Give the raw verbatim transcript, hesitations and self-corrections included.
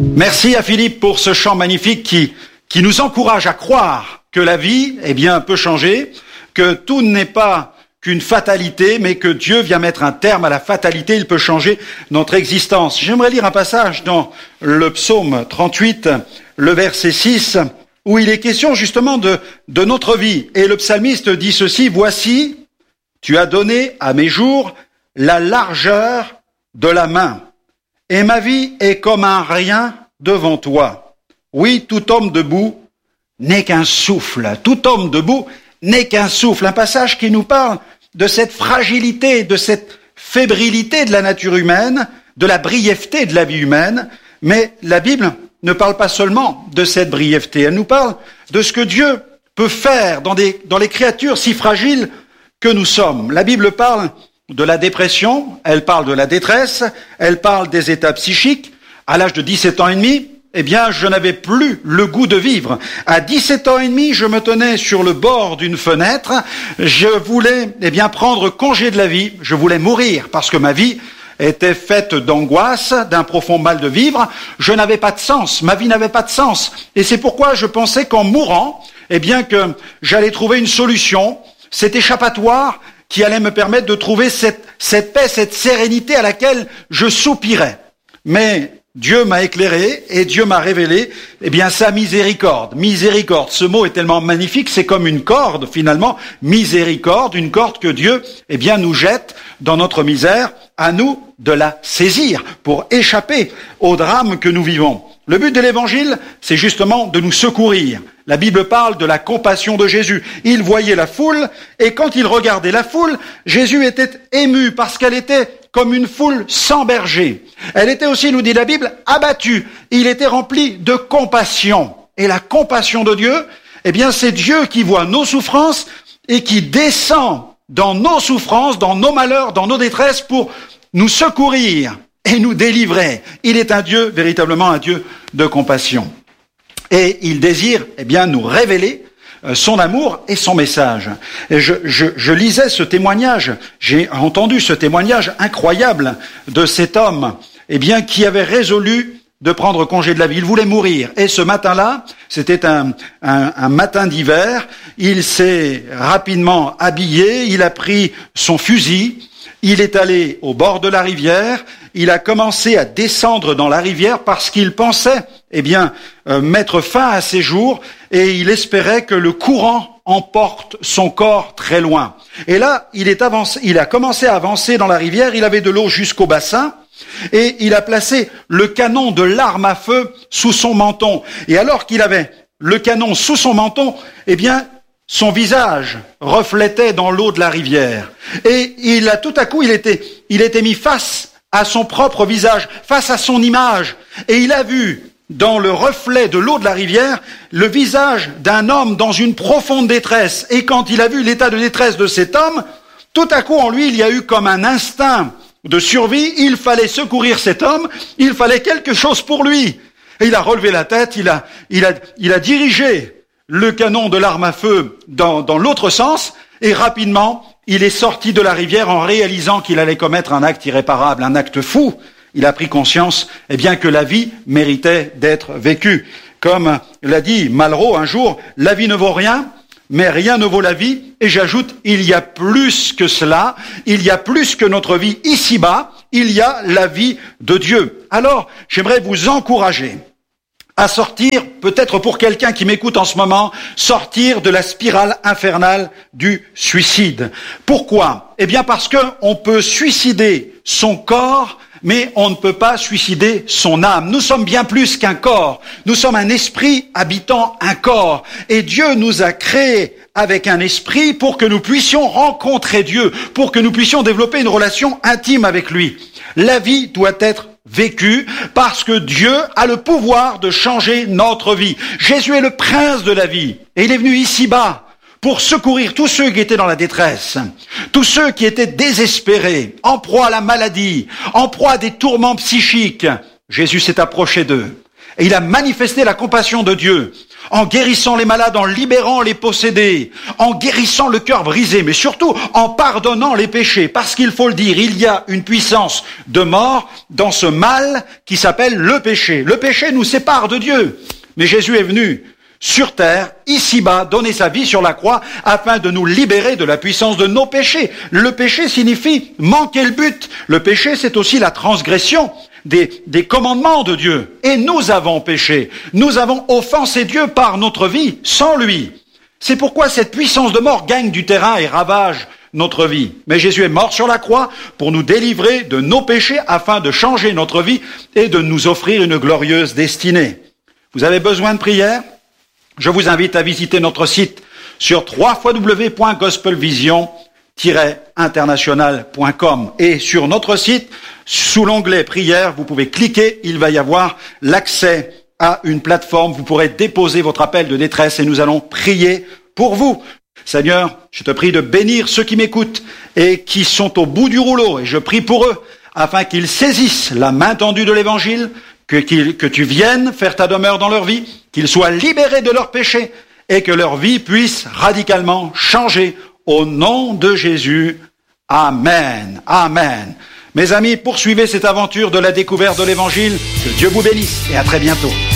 Merci à Philippe pour ce chant magnifique qui, qui nous encourage à croire que la vie, eh bien, peut changer, que tout n'est pas qu'une fatalité, mais que Dieu vient mettre un terme à la fatalité, il peut changer notre existence. J'aimerais lire un passage dans le psaume trente-huit, le verset six, où il est question justement de, de notre vie. Et le psalmiste dit ceci: « Voici, tu as donné à mes jours la largeur de la main, et ma vie est comme un rien devant toi. Oui, tout homme debout n'est qu'un souffle. Tout homme debout n'est qu'un souffle. » Un passage qui nous parle de cette fragilité, de cette fébrilité de la nature humaine, de la brièveté de la vie humaine. Mais la Bible ne parle pas seulement de cette brièveté, elle nous parle de ce que Dieu peut faire dans, des, dans les créatures si fragiles que nous sommes. La Bible parle de la dépression, elle parle de la détresse, elle parle des états psychiques. À l'âge de dix-sept ans et demi, eh bien, je n'avais plus le goût de vivre. À dix-sept ans et demi, je me tenais sur le bord d'une fenêtre. Je voulais, eh bien, prendre congé de la vie. Je voulais mourir parce que ma vie était faite d'angoisse, d'un profond mal de vivre. Je n'avais pas de sens. Ma vie n'avait pas de sens. Et c'est pourquoi je pensais qu'en mourant, eh bien, que j'allais trouver une solution, cet échappatoire qui allait me permettre de trouver cette, cette paix, cette sérénité à laquelle je soupirais. Mais Dieu m'a éclairé et Dieu m'a révélé, eh bien, sa miséricorde. Miséricorde, ce mot est tellement magnifique, c'est comme une corde, finalement. Miséricorde, une corde que Dieu, eh bien, nous jette dans notre misère, à nous de la saisir pour échapper au drame que nous vivons. Le but de l'évangile, c'est justement de nous secourir. La Bible parle de la compassion de Jésus. Il voyait la foule, et quand il regardait la foule, Jésus était ému parce qu'elle était comme une foule sans berger. Elle était aussi, nous dit la Bible, abattue. Il était rempli de compassion. Et la compassion de Dieu, eh bien, c'est Dieu qui voit nos souffrances et qui descend dans nos souffrances, dans nos malheurs, dans nos détresses pour nous secourir et nous délivrer. Il est un Dieu, véritablement un Dieu de compassion. Et il désire, eh bien, nous révéler son amour et son message. Et je, je, je lisais ce témoignage, j'ai entendu ce témoignage incroyable de cet homme, eh bien, qui avait résolu de prendre congé de la vie. Il voulait mourir. Et ce matin-là, c'était un, un, un matin d'hiver, il s'est rapidement habillé, il a pris son fusil, il est allé au bord de la rivière, il a commencé à descendre dans la rivière parce qu'il pensait, eh bien, euh, mettre fin à ses jours et il espérait que le courant emporte son corps très loin. Et là, il est avancé, il a commencé à avancer dans la rivière, il avait de l'eau jusqu'au bassin et il a placé le canon de l'arme à feu sous son menton. Et alors qu'il avait le canon sous son menton, eh bien, son visage reflétait dans l'eau de la rivière. Et il a tout à coup, il était, il était mis face à son propre visage, face à son image. Et il a vu, dans le reflet de l'eau de la rivière, le visage d'un homme dans une profonde détresse. Et quand il a vu l'état de détresse de cet homme, tout à coup en lui, il y a eu comme un instinct de survie. Il fallait secourir cet homme, il fallait quelque chose pour lui. Et il a relevé la tête, il a, il a, il a dirigé le canon de l'arme à feu dans, dans l'autre sens, et rapidement, il est sorti de la rivière en réalisant qu'il allait commettre un acte irréparable, un acte fou. Il a pris conscience, eh bien, que la vie méritait d'être vécue. Comme l'a dit Malraux un jour, la vie ne vaut rien, mais rien ne vaut la vie. Et j'ajoute, il y a plus que cela, il y a plus que notre vie ici-bas, il y a la vie de Dieu. Alors, j'aimerais vous encourager à sortir, peut-être pour quelqu'un qui m'écoute en ce moment, sortir de la spirale infernale du suicide. Pourquoi ? Eh bien parce qu'on peut suicider son corps, mais on ne peut pas suicider son âme. Nous sommes bien plus qu'un corps. Nous sommes un esprit habitant un corps. Et Dieu nous a créés avec un esprit pour que nous puissions rencontrer Dieu, pour que nous puissions développer une relation intime avec lui. La vie doit être vécu parce que Dieu a le pouvoir de changer notre vie. Jésus est le prince de la vie et il est venu ici-bas pour secourir tous ceux qui étaient dans la détresse, tous ceux qui étaient désespérés, en proie à la maladie, en proie à des tourments psychiques. Jésus s'est approché d'eux et il a manifesté la compassion de Dieu en guérissant les malades, en libérant les possédés, en guérissant le cœur brisé, mais surtout en pardonnant les péchés. Parce qu'il faut le dire, il y a une puissance de mort dans ce mal qui s'appelle le péché. Le péché nous sépare de Dieu. Mais Jésus est venu sur terre, ici-bas, donner sa vie sur la croix afin de nous libérer de la puissance de nos péchés. Le péché signifie manquer le but. Le péché, c'est aussi la transgression Des, des commandements de Dieu. Et nous avons péché. Nous avons offensé Dieu par notre vie, sans lui. C'est pourquoi cette puissance de mort gagne du terrain et ravage notre vie. Mais Jésus est mort sur la croix pour nous délivrer de nos péchés afin de changer notre vie et de nous offrir une glorieuse destinée. Vous avez besoin de prière? Je vous invite à visiter notre site sur w w w point gospel vision tiret international point com et sur notre site, sous l'onglet prière, vous pouvez cliquer, il va y avoir l'accès à une plateforme, vous pourrez déposer votre appel de détresse et nous allons prier pour vous. Seigneur, je te prie de bénir ceux qui m'écoutent et qui sont au bout du rouleau, et je prie pour eux afin qu'ils saisissent la main tendue de l'évangile, que, qu'ils, que tu viennes faire ta demeure dans leur vie, qu'ils soient libérés de leurs péchés et que leur vie puisse radicalement changer au nom de Jésus. Amen. Amen. Mes amis, poursuivez cette aventure de la découverte de l'Évangile. Que Dieu vous bénisse et à très bientôt.